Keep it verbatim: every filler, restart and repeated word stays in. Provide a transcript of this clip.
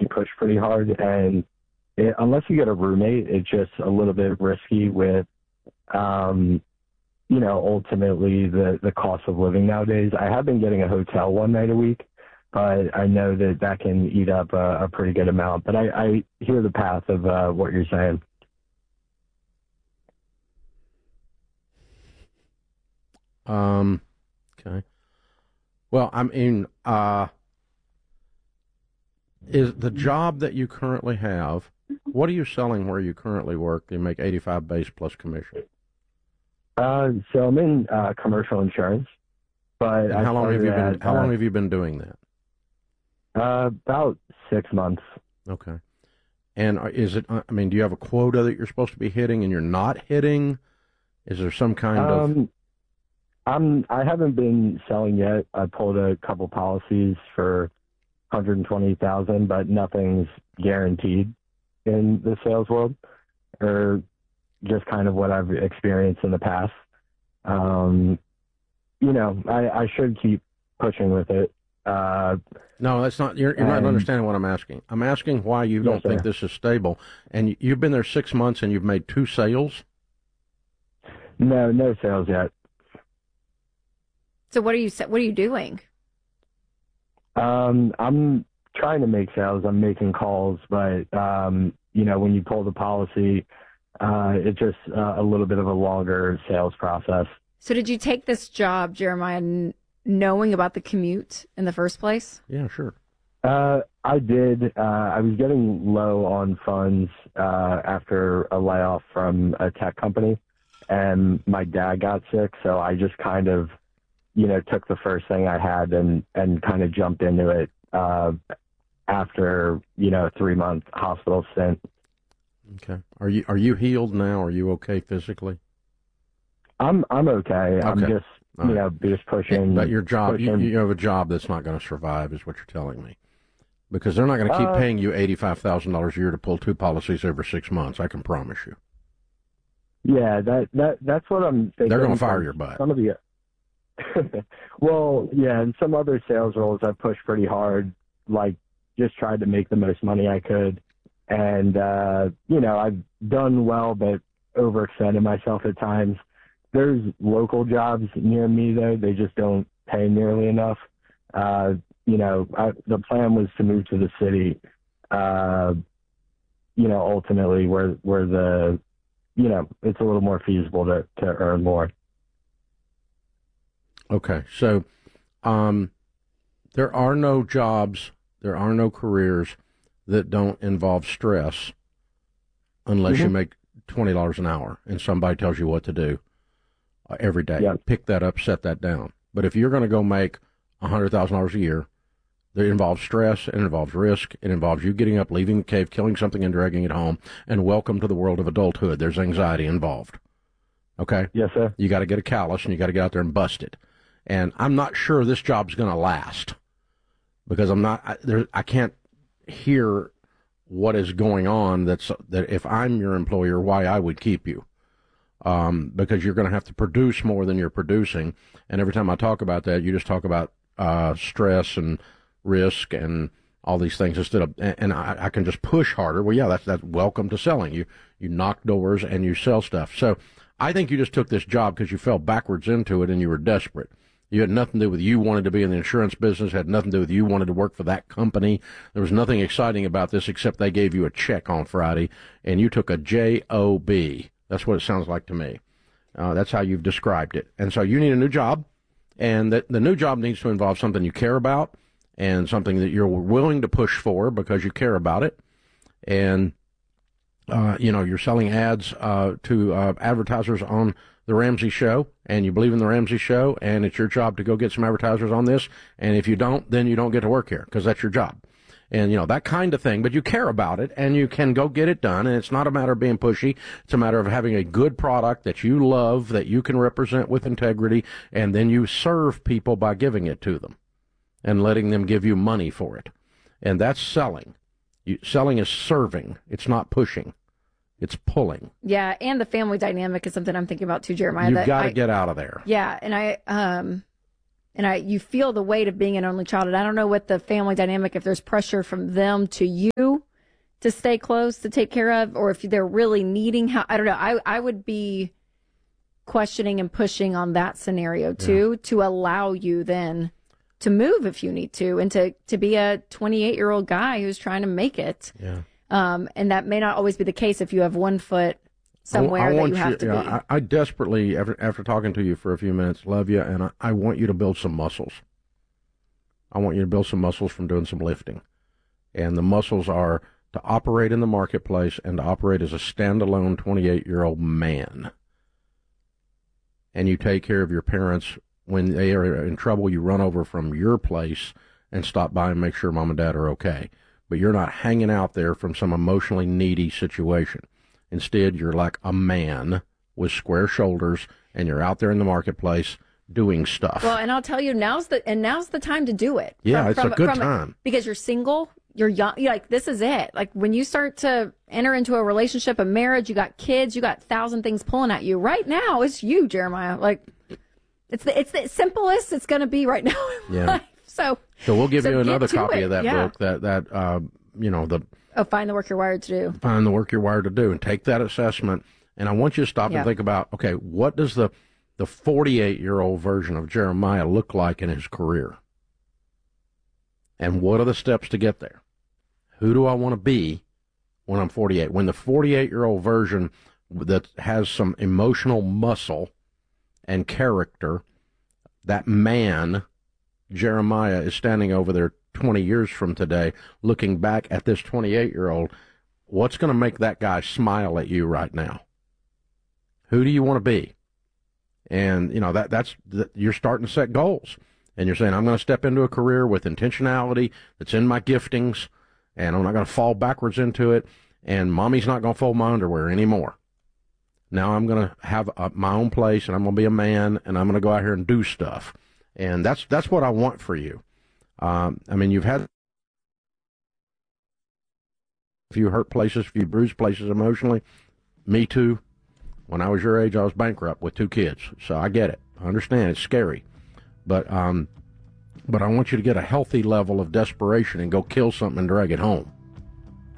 push pretty hard, and it, unless you get a roommate, it's just a little bit risky with, um, you know, ultimately the, the cost of living nowadays. I have been getting a hotel one night a week, but I know that that can eat up a, a pretty good amount. But I, I hear the path of uh, what you're saying. Um, okay. Well, I mean, uh, is the job that you currently have, what are you selling where you currently work? You make eighty-five base plus commission. Uh, so I'm in uh, commercial insurance, but And I how long have you been? at, How uh, long have you been doing that? Uh, about six months. Okay. And are- is it? I mean, do you have a quota that you're supposed to be hitting and you're not hitting? Is there some kind of? Um, I'm I haven't been selling yet. I pulled a couple policies for one hundred twenty thousand, but nothing's guaranteed in the sales world, or just kind of what I've experienced in the past. Um, you know, I, I should keep pushing with it. Uh, No, that's not. You're, you're not and- understanding what I'm asking. I'm asking why you don't Yes, think sir. this is stable. And you- you've been there six months and you've made two sales. No, no sales yet. So what are you sa- what are you doing? Um, I'm trying to make sales. I'm making calls, but um, you know, when you pull the policy, uh, it's just uh, a little bit of a longer sales process. So did you take this job, Jeremiah, n- knowing about the commute in the first place? Yeah, sure. Uh, I did. Uh, I was getting low on funds uh, after a layoff from a tech company, and my dad got sick, so I just kind of, you know, took the first thing I had and and kind of jumped into it uh, after, you know, a three month hospital stint. Okay. Are you are you healed now? Are you okay physically? I'm I'm okay. I'm Okay. just All you right. know just pushing. But your job, you, pushing. you have a job that's not going to survive, is what you're telling me. Because they're not going to keep Uh, paying you eighty-five thousand dollars a year to pull two policies every six months. I can promise you. Yeah, that that that's what I'm thinking. They're going to fire from your butt. Some of the well, yeah, and some other sales roles I pushed pretty hard, like just tried to make the most money I could, and uh, you know I've done well, but overextended myself at times. There's local jobs near me though; they just don't pay nearly enough. Uh, you know, I, the plan was to move to the city. Uh, you know, ultimately, where where the you know it's a little more feasible to to earn more. Okay, so um, there are no jobs, there are no careers that don't involve stress unless you Mhm. make twenty dollars an hour and somebody tells you what to do uh, every day. Yeah. Pick that up, set that down. But if you're going to go make one hundred thousand dollars a year, that involves stress, it involves risk, it involves you getting up, leaving the cave, killing something and dragging it home, and welcome to the world of adulthood. There's anxiety involved. Okay? Yes, sir. You got to get a callus and you got to get out there and bust it. And I'm not sure this job's going to last because I'm not, I, there, I can't hear what is going on that's, that if I'm your employer, why I would keep you. Um, because you're going to have to produce more than you're producing. And every time I talk about that, you just talk about, uh, stress and risk and all these things instead of, and, and I, I can just push harder. Well, yeah, that's, that's welcome to selling. You, you knock doors and you sell stuff. So I think you just took this job because you fell backwards into it and you were desperate. You had nothing to do with you wanted to be in the insurance business, had nothing to do with you wanted to work for that company. There was nothing exciting about this except they gave you a check on Friday and you took a J O B. That's what it sounds like to me. Uh, that's how you've described it. And so you need a new job, and that the new job needs to involve something you care about and something that you're willing to push for because you care about it. And, uh, you know, you're selling ads uh, to uh, advertisers on the Ramsey Show, and you believe in the Ramsey Show, and it's your job to go get some advertisers on this. And if you don't, then you don't get to work here because that's your job. And, you know, that kind of thing. But you care about it, and you can go get it done. And it's not a matter of being pushy. It's a matter of having a good product that you love, that you can represent with integrity, and then you serve people by giving it to them and letting them give you money for it. And that's selling. You, selling is serving. It's not pushing. It's pulling. Yeah, and the family dynamic is something I'm thinking about too, Jeremiah. You've that got to I- get out of there. Yeah, and I um and I, you feel the weight of being an only child. And I don't know what the family dynamic, if there's pressure from them to you to stay close, to take care of, or if they're really needing help. I don't know. I, I would be questioning and pushing on that scenario too, yeah. to allow you then to move if you need to, and to, to be a twenty-eight year old guy who's trying to make it. Yeah. Um, and that may not always be the case if you have one foot somewhere I, I that you have you, to yeah, be. I, I desperately, after, after talking to you for a few minutes, love you, and I, I want you to build some muscles. I want you to build some muscles from doing some lifting. And the muscles are to operate in the marketplace and to operate as a standalone twenty-eight year old man. And you take care of your parents. When they are in trouble, you run over from your place and stop by and make sure mom and dad are okay. But you're not hanging out there from some emotionally needy situation. Instead, you're like a man with square shoulders, and you're out there in the marketplace doing stuff. Well, and I'll tell you, now's the and now's the time to do it. Yeah, from, it's from, a good from, time. Because you're single, you're young, you're like, this is it. Like, when you start to enter into a relationship, a marriage, you got kids, you got a thousand things pulling at you. Right now, it's you, Jeremiah. Like, it's the, it's the simplest it's going to be right now in yeah. life. So, so we'll give so you another copy it. of that yeah. book, that, that uh, you know, the... Oh, find the work you're wired to do. Find the work you're wired to do, and take that assessment. And I want you to stop yeah. and think about, okay, what does the the forty-eight year old version of Jeremiah look like in his career? And what are the steps to get there? Who do I want to be when I'm forty-eight? When the forty-eight year old version that has some emotional muscle and character, that man, Jeremiah, is standing over there twenty years from today, looking back at this twenty-eight year old, what's going to make that guy smile at you right now? Who do you want to be? And, you know, that that's that you're starting to set goals. And you're saying, I'm going to step into a career with intentionality that's in my giftings, and I'm not going to fall backwards into it, and mommy's not going to fold my underwear anymore. Now I'm going to have a, my own place, and I'm going to be a man, and I'm going to go out here and do stuff. And that's that's what I want for you. Um, I mean, you've had a few hurt places, a few bruised places emotionally. Me too. When I was your age, I was bankrupt with two kids. So I get it. I understand. It's scary. But um, but I want you to get a healthy level of desperation and go kill something and drag it home.